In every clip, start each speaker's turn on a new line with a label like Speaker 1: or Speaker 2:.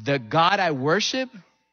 Speaker 1: the God I worship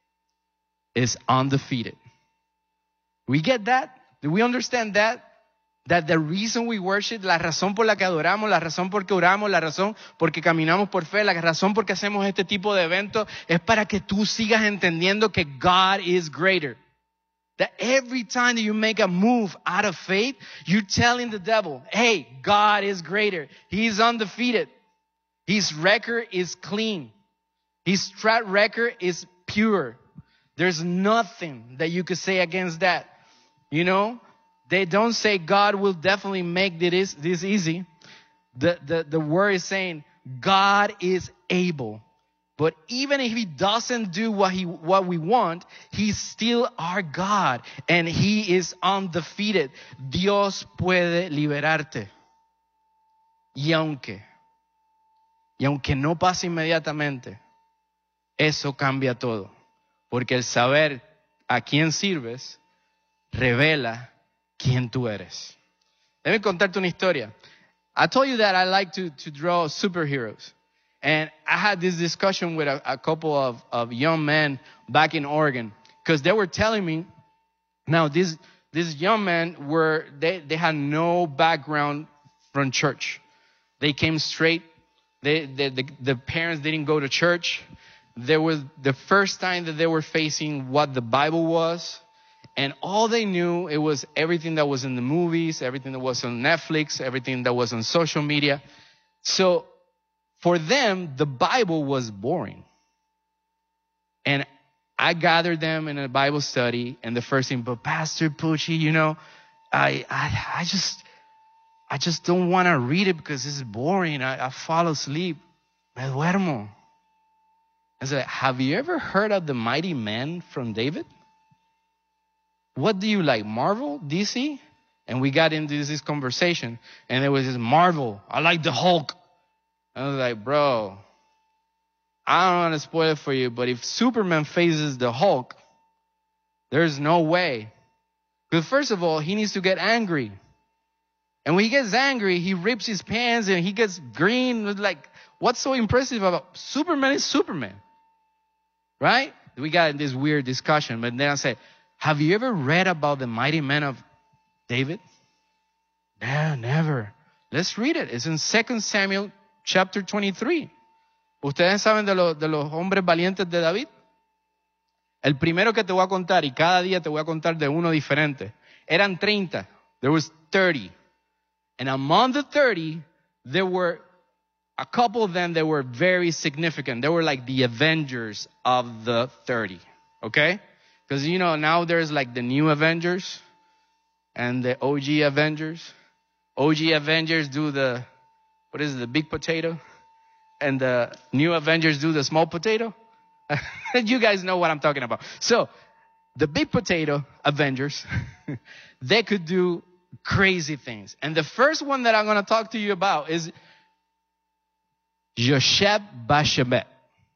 Speaker 1: is undefeated. We get that? Do we understand that? That the reason we worship, la razón por la que adoramos, la razón por que oramos, la razón por que caminamos por fe, la razón por que hacemos este tipo de eventos es para que tú sigas entendiendo que God is greater. That every time that you make a move out of faith, you're telling the devil, hey, God is greater. He's undefeated. His record is clean. His track record is pure. There's nothing that you could say against that. You know, they don't say God will definitely make this easy. The word is saying God is able. But even if he doesn't do what we want, he's still our God. And he is undefeated. Dios puede liberarte. Y aunque no pase inmediatamente, eso cambia todo. Porque el saber a quién sirves revela quién tú eres. Let me contarte una historia. I told you that I like to draw superheroes. And I had this discussion with a couple of young men back in Oregon. Because they were telling me, now these young men they had no background from church. They came straight. The parents didn't go to church. There was the first time that they were facing what the Bible was. And all they knew, it was everything that was in the movies, everything that was on Netflix, everything that was on social media. So for them, the Bible was boring. And I gathered them in a Bible study, and the first thing, but Pastor Pucci, you know, I just don't want to read it because it's boring. I fall asleep. Me duermo. I said, have you ever heard of the mighty men from David? What do you like, Marvel, DC? And we got into this conversation, and it was just Marvel. I like the Hulk. I was like, bro, I don't want to spoil it for you, but if Superman faces the Hulk, there's no way. Because first of all, he needs to get angry. And when he gets angry, he rips his pants and he gets green. Like, what's so impressive about Superman is Superman. Right? We got this weird discussion. But then I said, have you ever read about the mighty men of David? No, never. Let's read it. It's in 2 Samuel chapter 23. ¿Ustedes saben de los hombres valientes de David? El primero que te voy a contar, y cada día te voy a contar de uno diferente. Eran 30. There was 30. And among the 30, there were a couple of them that were very significant. They were like the Avengers of the 30. Okay? Because, you know, now there's like the new Avengers and the OG Avengers. OG Avengers do the big potato? And the new Avengers do the small potato? You guys know what I'm talking about. So, the big potato Avengers, they could do crazy things. And the first one that I'm going to talk to you about is Josheb-Basshebet.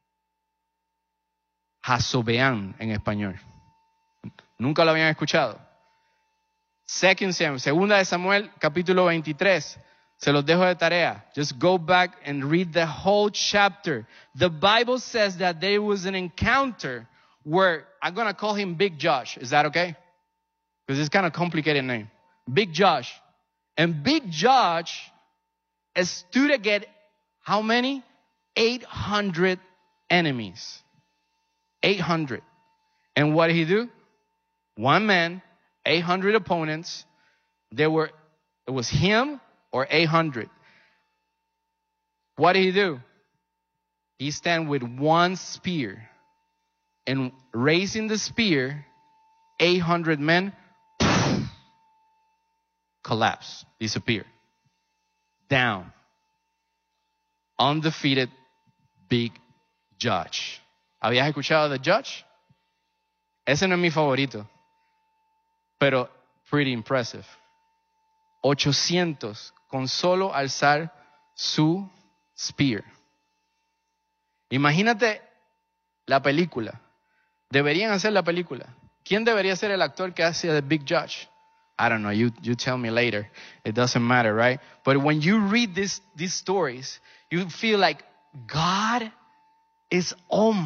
Speaker 1: Jazobeam en español. Nunca lo habían escuchado. Segunda de Samuel, capítulo 23. Se los dejo de tarea. Just go back and read the whole chapter. The Bible says that there was an encounter where, I'm going to call him Big Josh. Is that okay? Because it's kind of a complicated name. Big Josh. And Big Josh stood against how many? 800 enemies. 800. And what did he do? One man, 800 opponents. It was him or 800. What did he do? He stand with one spear. And raising the spear, 800 men collapse, disappear, down. Undefeated Big Josh. ¿Habías escuchado de Josh? Ese no es mi favorito, pero pretty impressive. 800 con solo alzar su spear. Imagínate la película. Deberían hacer la película. ¿Quién debería ser el actor que hace de Big Josh? I don't know. You tell me later. It doesn't matter, right? But when you read these stories, you feel like God is almighty.